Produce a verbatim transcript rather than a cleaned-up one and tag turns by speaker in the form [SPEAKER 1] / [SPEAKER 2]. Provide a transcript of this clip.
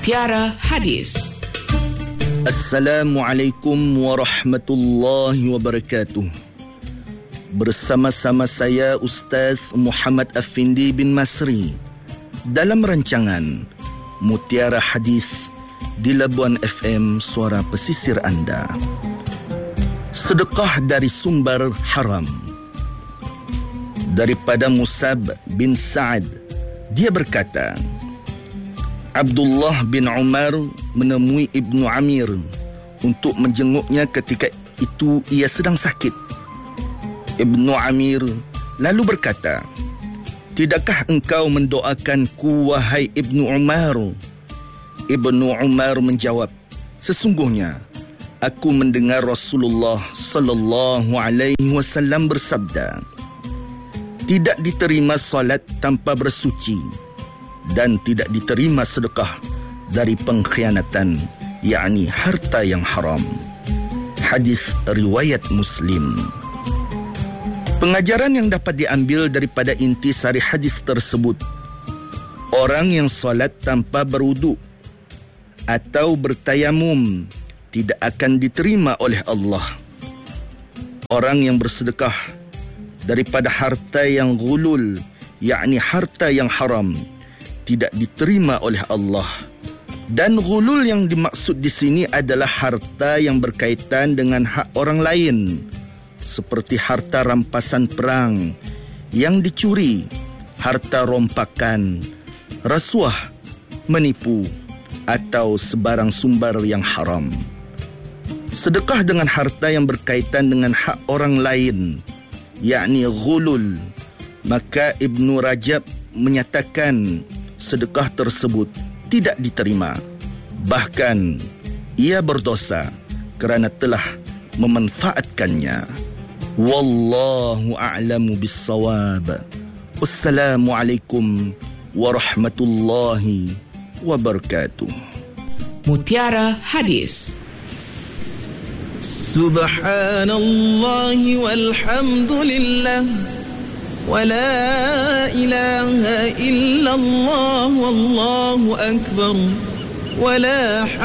[SPEAKER 1] Mutiara Hadis.
[SPEAKER 2] Assalamualaikum warahmatullahi wabarakatuh. Bersama-sama saya Ustaz Muhammad Afindi bin Masri dalam rancangan Mutiara Hadis di Labuan F M, suara pesisir anda. Sedekah dari sumber haram. Daripada Musab bin Sa'ad, dia berkata, Abdullah bin Umar menemui Ibnu Amir untuk menjenguknya ketika itu ia sedang sakit. Ibnu Amir lalu berkata, "Tidakkah engkau mendoakanku, wahai Ibnu Umar?" Ibnu Umar menjawab, "Sesungguhnya aku mendengar Rasulullah sallallahu alaihi wasallam bersabda, tidak diterima salat tanpa bersuci dan tidak diterima sedekah dari pengkhianatan, yakni harta yang haram." Hadis riwayat Muslim. Pengajaran yang dapat diambil daripada intisari hadis tersebut, orang yang solat tanpa berwuduk atau bertayamum tidak akan diterima oleh Allah. Orang yang bersedekah daripada harta yang ghulul, yakni harta yang haram, tidak diterima oleh Allah. Dan ghulul yang dimaksud di sini adalah harta yang berkaitan dengan hak orang lain, seperti harta rampasan perang yang dicuri, harta rompakan, rasuah, menipu, atau sebarang sumber yang haram. Sedekah dengan harta yang berkaitan dengan hak orang lain, yakni ghulul, maka Ibnu Rajab menyatakan sedekah tersebut tidak diterima. Bahkan ia berdosa kerana telah memanfaatkannya. Wallahu a'lamu bis-shawab. Wassalamualaikum warahmatullahi wabarakatuh.
[SPEAKER 1] Mutiara Hadis.
[SPEAKER 3] Subhanallah walhamdulillah wa la ilaha illallah wallahu akbar wa la